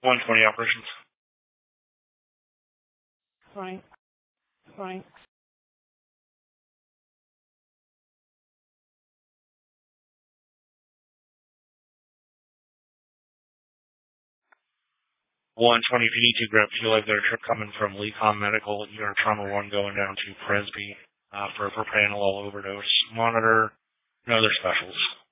120 operations. Frank. 120, if you need to grab fuel, there a trip coming from Lecom Medical, ER Trauma 1 going down to Presby for a propranolol overdose. Monitor, no other specials.